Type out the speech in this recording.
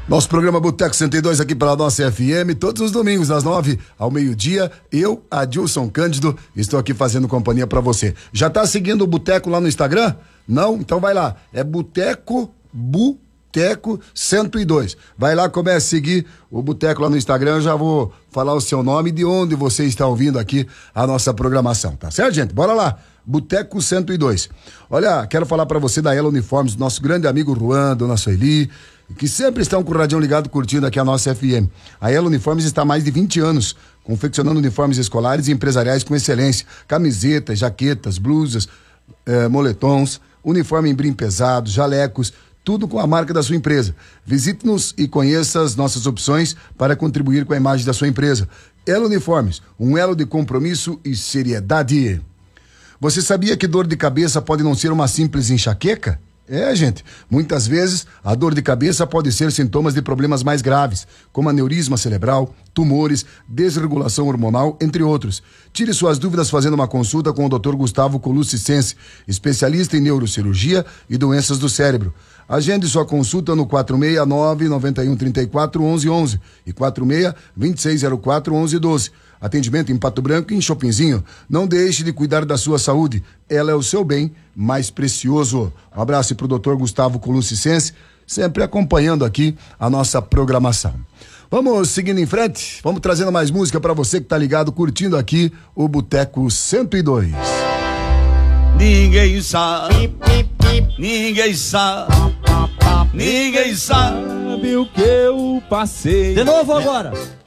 Nosso programa Boteco 102 aqui pela nossa FM, todos os domingos, das 9 ao meio-dia. Eu, Adilson Cândido, estou aqui fazendo companhia pra você. Já tá seguindo o Boteco lá no Instagram? Não? Então vai lá. É Boteco 102. Vai lá, comece a seguir o Boteco lá no Instagram. Eu já vou falar o seu nome e de onde você está ouvindo aqui a nossa programação, tá certo, gente? Bora lá. Boteco 102. Olha, quero falar pra você da Ela Uniformes, do nosso grande amigo Juan, dona Sueli, que sempre estão com o radião ligado curtindo aqui a nossa FM. A Ela Uniformes está há mais de 20 anos confeccionando uniformes escolares e empresariais com excelência. Camisetas, jaquetas, blusas, moletons, uniforme em brim pesado, jalecos, tudo com a marca da sua empresa. Visite-nos e conheça as nossas opções para contribuir com a imagem da sua empresa. Ela Uniformes, um elo de compromisso e seriedade. Você sabia que dor de cabeça pode não ser uma simples enxaqueca? Gente, muitas vezes a dor de cabeça pode ser sintomas de problemas mais graves, como aneurisma cerebral, tumores, desregulação hormonal, entre outros. Tire suas dúvidas fazendo uma consulta com o Dr. Gustavo Colucci Sensi, especialista em neurocirurgia e doenças do cérebro. Agende sua consulta no 469-9134-1111 e 46-2604-1112. Atendimento em Pato Branco e em Chopinzinho. Não deixe de cuidar da sua saúde. Ela é o seu bem mais precioso. Um abraço pro Dr. Gustavo Colucci Sensi, sempre acompanhando aqui a nossa programação. Vamos seguindo em frente, vamos trazendo mais música pra você que tá ligado, curtindo aqui o Boteco 102. Ninguém sabe, ninguém sabe, ninguém sabe o que eu passei. De novo agora.